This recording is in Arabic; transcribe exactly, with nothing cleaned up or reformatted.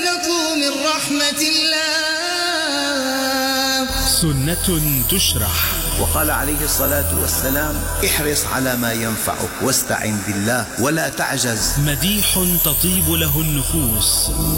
تقنطوا من رحمة الله. سنة تشرح. وقال عليه الصلاة والسلام: احرص على ما ينفعك واستعن بالله ولا تعجز. مديح تطيب له النفوس.